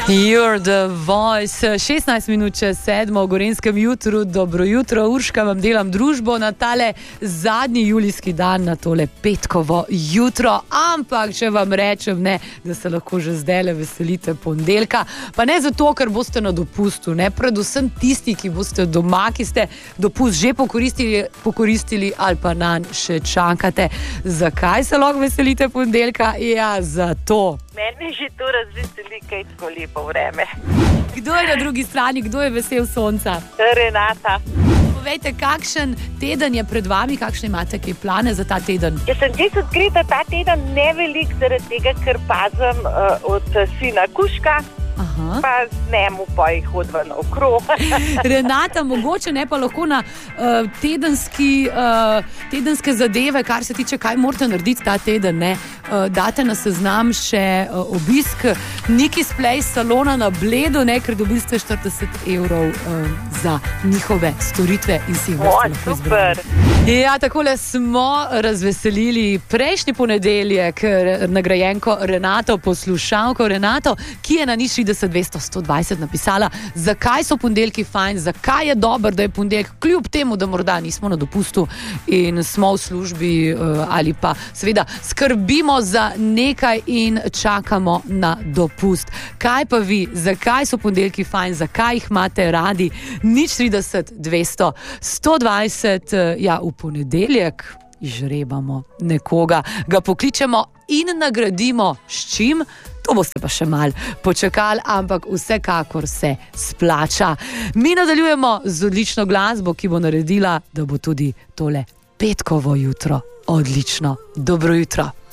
You're the voice. 16 minut čez 7 v Gorenjskem jutru. Dobro jutro, Urška, vam delam družbo na tale zadnji julijski dan, na tole petkovo jutro. Ampak, če vam rečem, ne, da se lahko že zdajle veselite ponedeljka, pa ne zato, ker boste na dopustu, ne, predvsem tisti, ki boste doma, ki ste dopust že pokoristili ali pa nanj še čakate. Zakaj se lahko veselite ponedeljka? Ja, zato. Mene že to razveseli, kaj tako lepo vreme. Kdo je na drugi strani, kdo je vesel sonca? Renata. Povejte, kakšen teden je pred vami, kakšne imate kaj plane za ta teden? Jaz sem čisto odkrita, ta teden ne velik, zaradi tega, ker pazim od sina kužka. Aha. Pa z njemu pa jih hodva na okrog. Renata, mogoče ne pa lahko na tedenske zadeve, kar se tiče, kaj morate narediti ta teden, ne? Date na seznam še obisk Nikis Place salona na Bledu, ne, ker dobili ste 40 € za njihove storitve in si jih boste lahko izbrali. Ja, takole smo razveselili prejšnji ponedeljek nagrajenko Renato, poslušalko Renato, ki je na nič 30-200-120 napisala, zakaj so ponedeljki fajn, zakaj je dobro, da je ponedeljek, kljub temu, da morda nismo na dopustu in smo v službi ali pa seveda skrbimo za nekaj in čakamo na dopust. Kaj pa vi, zakaj so ponedeljki fajn, zakaj jih imate radi? Nič 30-200-120, ja, v ponedeljek izžrebamo nekoga, ga pokličemo in nagradimo s čim? To boste pa še mal počakali, ampak vsekakor se splača. Mi nadaljujemo z odlično glasbo, ki bo naredila, da bo tudi tole petkovo jutro odlično. Dobro jutro.